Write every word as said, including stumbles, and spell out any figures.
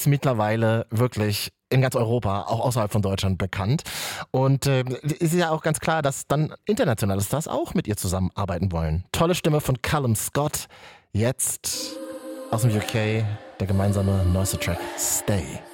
ist mittlerweile wirklich in ganz Europa, auch außerhalb von Deutschland bekannt. Und äh, ist ja auch ganz klar, dass dann internationale Stars auch mit ihr zusammenarbeiten wollen. Tolle Stimme von Callum Scott. Jetzt aus dem U K der gemeinsame neueste Track Stay.